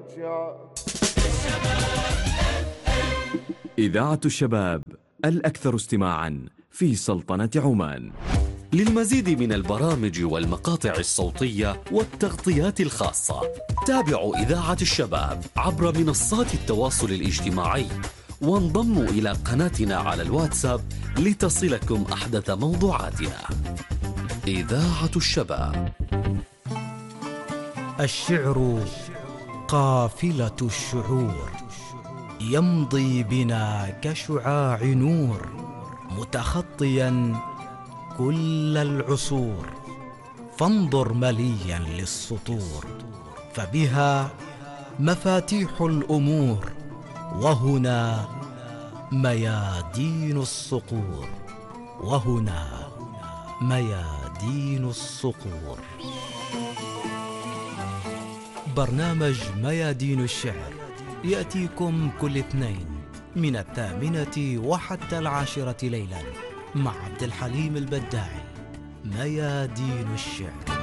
إذاعة الشباب الأكثر استماعاً في سلطنة عمان. للمزيد من البرامج والمقاطع الصوتية والتغطيات الخاصة تابعوا إذاعة الشباب عبر منصات التواصل الاجتماعي، وانضموا إلى قناتنا على الواتساب لتصلكم أحدث موضوعاتنا. إذاعة الشباب. الشعر قافلة الشعور، يمضي بنا كشعاع نور، متخطيا كل العصور. فانظر مليا للسطور، فبها مفاتيح الأمور، وهنا ميادين الصقور، وهنا ميادين الصقور. برنامج ميادين الشعر يأتيكم كل اثنين من 8 وحتى 10 ليلا مع عبد الحليم البداعي. ميادين الشعر.